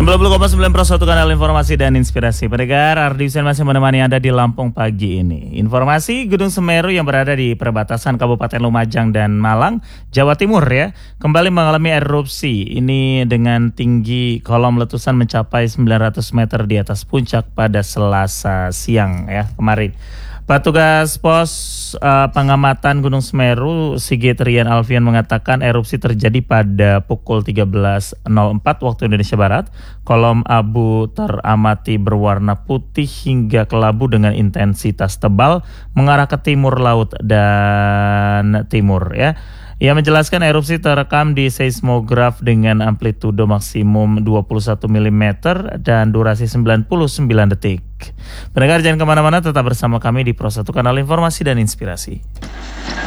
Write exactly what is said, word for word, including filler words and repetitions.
sembilan puluh koma sembilan Pro satu kanal informasi dan inspirasi. Pendengar, Ardi Hussein masih menemani Anda di Lampung pagi ini. Informasi Gunung Semeru yang berada di perbatasan Kabupaten Lumajang dan Malang, Jawa Timur ya, kembali mengalami erupsi. Ini dengan tinggi kolom letusan mencapai sembilan ratus meter di atas puncak pada Selasa siang ya kemarin. Petugas pos uh, pengamatan Gunung Semeru Sigit Rian Alfian mengatakan erupsi terjadi pada pukul tiga belas nol empat waktu Indonesia Barat. Kolom abu teramati berwarna putih hingga kelabu dengan intensitas tebal mengarah ke timur laut dan timur ya. Ia menjelaskan erupsi terekam di seismograf dengan amplitudo maksimum dua puluh satu milimeter dan durasi sembilan puluh sembilan detik. Pendengar jangan kemana-mana, tetap bersama kami di Pro satu Kanal Informasi dan Inspirasi.